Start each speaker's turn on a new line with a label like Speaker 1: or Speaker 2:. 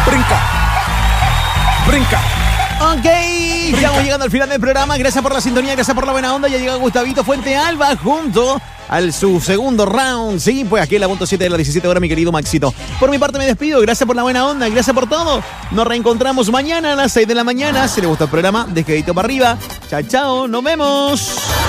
Speaker 1: Brinca. Brinca.
Speaker 2: Ok, estamos llegando al final del programa. Gracias por la sintonía, gracias por la buena onda. Ya llega Gustavito Fuente Alba junto al su segundo round. Sí, pues aquí en la punto 7 de las 17 horas, mi querido Maxito. Por mi parte me despido. Gracias por la buena onda, gracias por todo. Nos reencontramos mañana a las 6 de la mañana. Si les gusta el programa, desquedito para arriba. Chao, chao, nos vemos.